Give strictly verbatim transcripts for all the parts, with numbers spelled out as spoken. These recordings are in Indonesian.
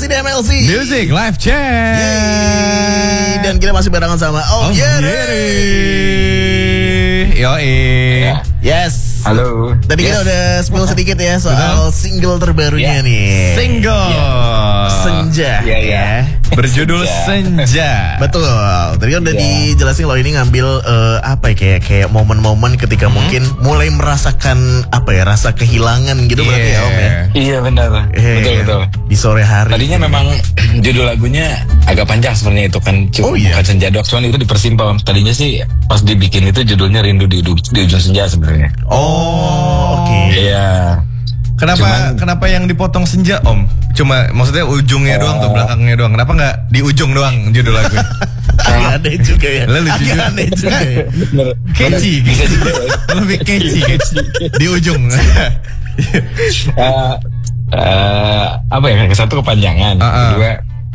masih di M L C Music Live Chat. Yeay. Dan kita masih barengan sama Om Yeri. Yoi. Yes. Halo. Tadi yes. kita udah spill sedikit ya soal single terbarunya yeah. nih. Single yeah. Senja. Iya, iya. Berjudul Senja. Senja. Betul. Tadi kan udah yeah. dijelasin kalau ini ngambil uh, apa ya kayak kayak momen-momen ketika hmm. mungkin mulai merasakan apa ya rasa kehilangan gitu yeah. berarti ya Om ya. Iya benar. Hey, betul betul. Di sore hari. Tadinya memang judul lagunya agak panjang sebenarnya itu kan. Cuma oh, iya. bukan Senja doang, cuman itu dipersimpel. Tadinya sih pas dibikin itu judulnya Rindu di, di ujung senja sebenarnya. Oh, oke. Okay. Iya. Kenapa Cuman, kenapa yang dipotong senja Om? Cuma maksudnya ujungnya oh. doang tuh, belakangnya doang. Kenapa nggak di ujung doang judul lagu? Agak aneh juga ya. Lalu Agak aneh juga ya. Catchy gitu. Lebih catchy di ujung. uh, uh, apa ya? Satu kepanjangan, uh-uh. kedua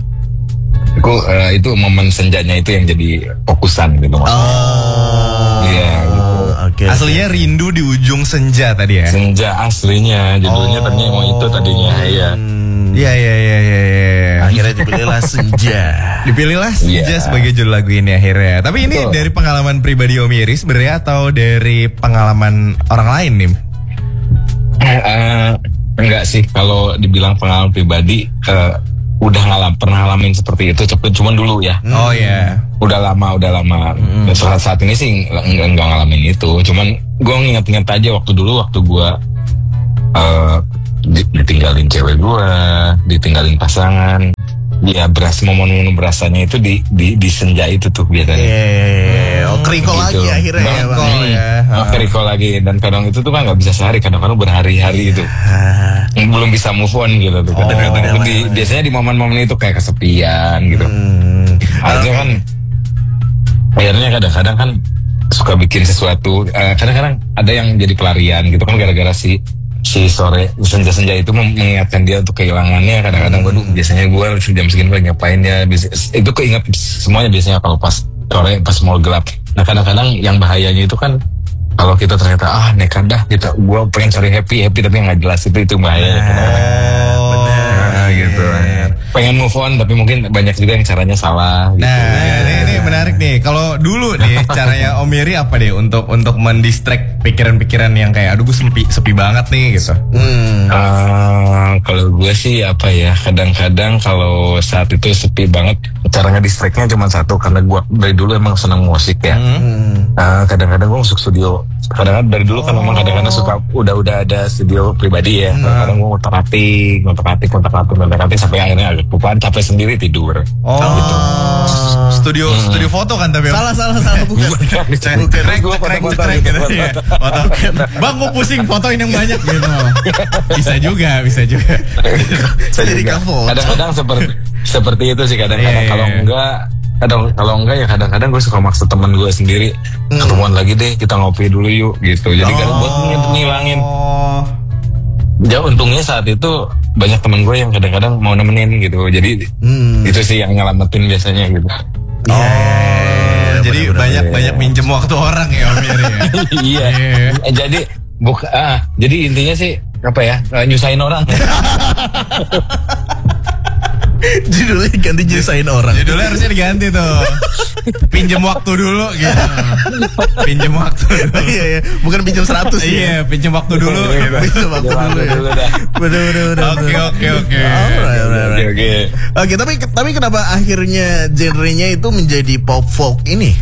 aku uh, itu momen senjanya itu yang jadi fokusan gitu. Oh. Iya. Gitu. Okay, aslinya okay. Rindu di ujung senja tadi ya. Senja aslinya judulnya oh. tadinya mau itu tadinya ya. Iya iya iya iya. Akhirnya dipilihlah Senja. Dipilihlah Senja yeah. sebagai judul lagu ini akhirnya. Tapi ini Betul. dari pengalaman pribadi Om Yeri sebenarnya atau dari pengalaman orang lain nih? Uh, enggak sih, kalau dibilang pengalaman pribadi uh, udah ngalam pernah ngalamin seperti itu, cuman dulu ya. Oh ya. Yeah. Udah lama, udah lama. Mm. Saat saat ini sih enggak, enggak ngalamin itu. Cuman gue nginget-nginget aja waktu dulu waktu gue uh, ditinggalin cewek gue, ditinggalin pasangan. Ya beras momen-momen berasanya itu di di di senja itu tuh biasanya. Yeah. Oh keriko gitu. Lagi akhirnya ya Bang. Hmm, ya. Oh, keriko lagi dan kadang itu tuh kan nggak bisa sehari, kadang-kadang berhari-hari itu. Belum bisa move on gitu tuh. Kadang-kadang oh, di, biasanya di momen-momen itu kayak kesepian gitu. Hmm. Akhirnya kan akhirnya kadang-kadang kan suka bikin sesuatu. Uh, kadang-kadang ada yang jadi pelarian gitu kan gara-gara si si sore senja-senja itu mengingatkan dia untuk kehilangannya. Kadang-kadang gue hmm. biasanya gue jam segini lagi ngapain ya, itu keinget semuanya biasanya kalau pas sore pas mau gelap. Nah kadang-kadang yang bahayanya itu kan kalau kita ternyata ah nekat dah kita gue pengen cari happy happy tapi nggak jelas, itu itu bahaya. Oh, benar nah, gitu. Pengen move on tapi mungkin banyak juga yang caranya salah gitu. Nah ini, ini menarik nih. Kalau dulu nih caranya Om Yeri apa deh untuk untuk mendistract pikiran-pikiran yang kayak aduh gue sepi sepi banget nih gitu. Hmm. Uh, kalau gue sih apa ya, kadang-kadang kalau saat itu sepi banget caranya distractnya cuma satu, karena gue dari dulu emang senang musik ya. Hmm. Uh, kadang-kadang gue masuk studio. Kadang-kadang dari dulu kan memang oh. kadang-kadang suka udah-udah ada studio pribadi ya. Hmm. Kadang-kadang gue ngotak-atik, ngotak-atik, ngotak-atik, ngotak-atik sampai akhirnya agak lupa, capek sendiri tidur. Oh. Gitu. Studio hmm. studio foto kan tapi salah salah salah bukan. Bukan. Cekrek cekrek cekrek gitu ya. Foto. Bang gue pusing fotoin yang banyak gitu. Bisa juga, bisa juga. Bisa jadi kamu. Kadang-kadang seperti seperti itu sih kadang-kadang. Yeah, kalau yeah. enggak kadang kalau enggak ya kadang-kadang gue suka maksa teman gue sendiri hmm. ketemuan lagi deh, kita ngopi dulu yuk gitu. Jadi oh. kan buat ngilangin. Ya untungnya saat itu banyak teman gue yang kadang-kadang mau nemenin gitu. Jadi hmm. itu sih yang nyelamatin biasanya gitu. Oh, yeah, jadi bener-bener banyak yeah. banyak minjem waktu orang ya Om Yeri ya. Iya. Yeah. Jadi buka ah, jadi intinya sih apa ya? Nyusahin orang. Judulnya ganti nyusahin orang. Judulnya harusnya diganti tuh. Pinjem waktu dulu gitu. Pinjem waktu dulu. Iya iya, bukan pinjem seratus ya. Iya, pinjem waktu dulu gitu. Pinjem waktu dulu ya. Bener bener bener. Oke oke oke. Oke oke. Oke, tapi tapi kenapa akhirnya genrenya itu menjadi pop folk ini?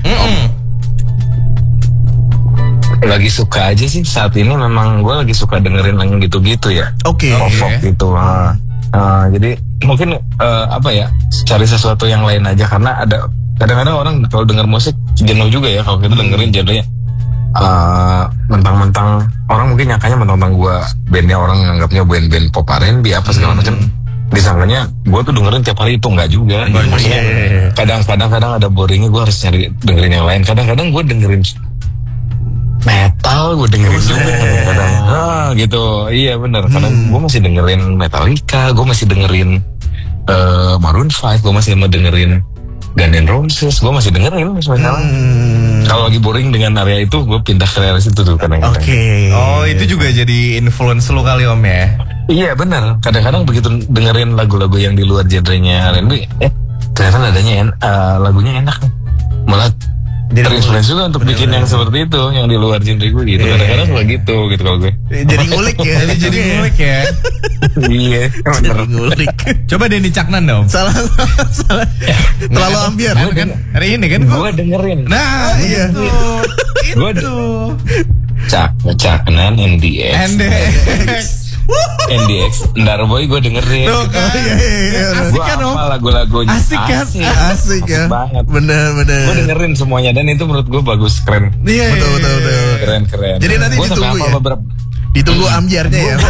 Lagi suka aja sih saat ini, memang gue lagi suka dengerin yang gitu-gitu ya. Oke. Pop folk gitu. Uh, jadi mungkin uh, apa ya, cari sesuatu yang lain aja, karena ada kadang-kadang orang kalau denger musik jenuh juga ya kalau kita dengerin genrenya uh, mentang-mentang orang mungkin nyangkanya mentang-mentang gue bandnya orang nganggapnya band-band pop R and B apa segala macam, disangkanya gue tuh dengerin tiap hari, itu enggak juga. Oh, maksudnya yeah. kadang-kadang kadang ada boringnya, gue harus nyari dengerin yang lain. Kadang-kadang gue dengerin metal, gue dengerin juga kadang-kadang ah, gitu. Iya benar, kadang hmm. gue masih dengerin Metallica, gue masih dengerin uh, Maroon five, gue masih mau dengerin Guns N' Roses, gue masih dengerin misalnya. Hmm. Kalau lagi boring dengan area itu, gue pindah ke area situ tuh kadang-kadang. Oke. Okay. Oh itu juga jadi influence lo kali Om ya? Iya benar. Kadang-kadang begitu dengerin lagu-lagu yang di luar genrenya R and B, eh ternyata nadanya en, uh, lagunya enak. Malah terinspirasi juga untuk bikin yang seperti itu, yang di luar genre gue gitu. Kadang-kadang suka gitu gitu kalau gue. Jadi ngulik ya. Jadi jadi ngulik ya. Iya, Jadi ngulik. Coba Denny Caknan dong. Salah salah. salah. Terlalu ambiar. Kan, kan hari ini kan Gue dengerin. Nah, iya. itu. Gue itu. Cak, Caknan, N D X. N D X. N D X, Ndarboy gue dengerin. Tuh kan. Oh, iya, iya, iya. Asik Gue kan, Om? apa lagu-lagunya. Asik kan? Asik, Asik ya. banget. Bener bener. Gue dengerin semuanya dan itu menurut gue bagus, keren. Iya, Betul betul betul. Keren keren. Jadi nanti Gua sampai ditunggu hafal ya? beberapa. Ditunggu ambiarnya ya.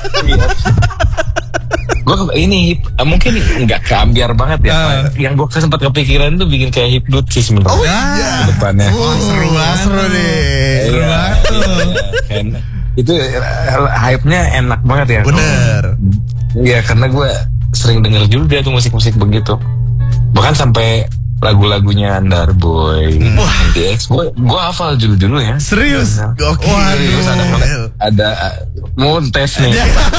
Gue ini hip, mungkin nggak keambiar banget ya. Ah. Yang gue sempat kepikiran tuh bikin kayak hipnot sih sebenarnya. Oh iya. Ke depannya. Oh, seru banget. Seru nih. Seru Iya, banget tuh. iya, kan. Itu uh, hype-nya enak banget ya. Bener. Iya, karena gue sering denger juga tuh musik-musik begitu. Bahkan sampai lagu-lagunya Ndarboy, N D X, gue gue hafal dulu-dulu ya. Serius? Gokil. Terus ada ada uh, mau tes nih.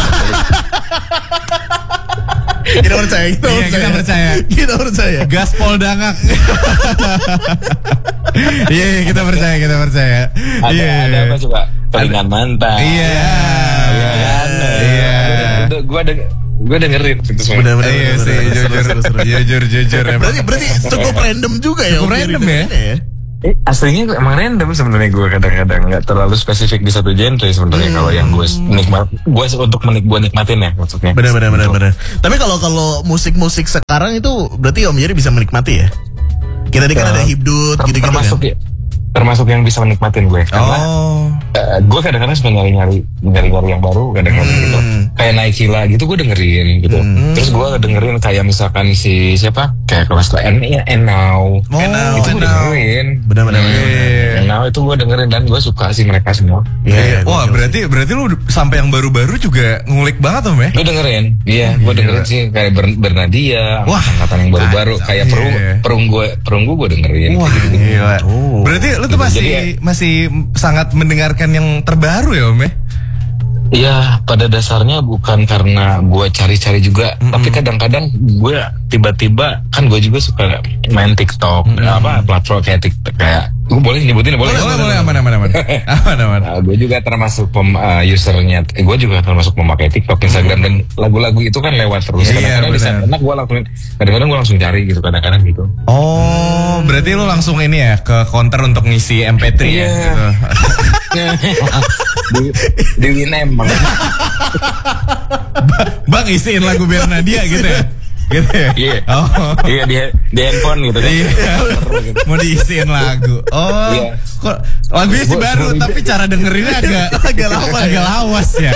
Kita percaya, kita Iya, percaya. kita percaya. Kita percaya. Gaspol dangak. Iya, iya, kita percaya, kita percaya. Ada Iya. ada apa coba? Pelingan mantan. Iya. Iya. kan? Iya. Gue denger gue dengerin itu semua. Bener bener. Iya bener, sih, bener. jujur, Seru, seru. jujur, jujur. emang. Berarti berarti cukup random juga ya. Cukup Om random Jerry ya. dengernya Eh, aslinya gue emang random sebenarnya gue kadang-kadang nggak terlalu spesifik di satu genre sebenarnya kalau yang gue nikmat gue untuk menik gue nikmatin ya maksudnya. Benar benar benar benar. Tapi kalau kalau musik-musik sekarang itu berarti Om Jerry bisa menikmati ya. Kita tadi kan ada hibdut Ter- gitu-gitu termasuk kan. ya, termasuk yang bisa menikmatin gue karena Oh. eh, gue kadang-kadang suka nyari-nyari nyari-nyari yang baru kadang-kadang gitu kayak Naikila gitu gue dengerin gitu terus gue dengerin kayak misalkan si siapa kayak kelas N N Now Oh, itu gue Now. dengerin Benar benar benar. N Now itu gue dengerin dan gue suka sih mereka semua. Iya. Wah, berarti berarti lu sampai yang baru-baru juga ngulik banget Om ya? Gue dengerin, iya, gue dengerin sih kayak Ber Bernadia, Wah, angkatan yang baru-baru, kacau. kayak perung, Iya. perung gue, perunggu gue dengerin. Wah, gitu. gila. Oh. Berarti lu tuh Gitu, masih jadi ya- masih sangat mendengarkan yang terbaru ya Om ya? Iya, pada dasarnya bukan karena gue cari-cari juga, tapi kadang-kadang gue tiba-tiba kan gue juga suka main TikTok, apa platform kayak TikTok kayak, gue boleh nyebutin ya boleh? Boleh, boleh, aman, aman, aman. Aman, aman. Nah, gue juga termasuk pem, uh, usernya, eh, gue juga termasuk pemakai TikTok, Instagram dan lagu-lagu itu kan lewat terus. Iya, Kadang-kadang di saat benar. enak gue langsung, kadang-kadang gue langsung cari gitu, kadang-kadang gitu. Oh, berarti lu langsung ini ya ke counter untuk ngisi M P tiga ya? Iya. Gitu. di, di Winem bang. Bang isiin lagu Bernadia gitu ya? Gitu ya? Iya. Oh. Iya di, di handphone gitu kan. Iya. Mau diisiin lagu. Oh. Iya. Kok lagunya sih Gua- baru gua- tapi cara dengerinnya agak Agak lawas ya. agak lawas ya.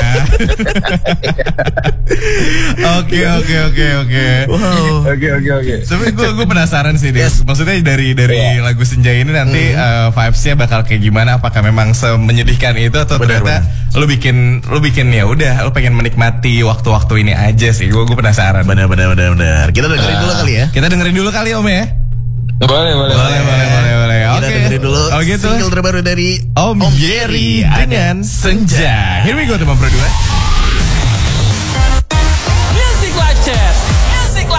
Oke, oke, oke, oke. Wow. Oke oke oke. Tapi gue gue penasaran sih deh. Maksudnya dari dari Iya. lagu Senja ini nanti uh, vibes-nya bakal kayak gimana? Apakah memang semenyedihkan itu atau Benar, ternyata lu bikin lu bikin ya udah lu pengen menikmati waktu-waktu ini aja sih. Gue gue penasaran. Benar benar benar benar. Kita dengerin dulu kali ya. Kita dengerin dulu kali Om ya. Boleh boleh Boleh, boleh, boleh, boleh. Kita Oke. dengerin dulu Oh gitu. single terbaru dari Om Jerry dengan Senja. Here we go teman berdua.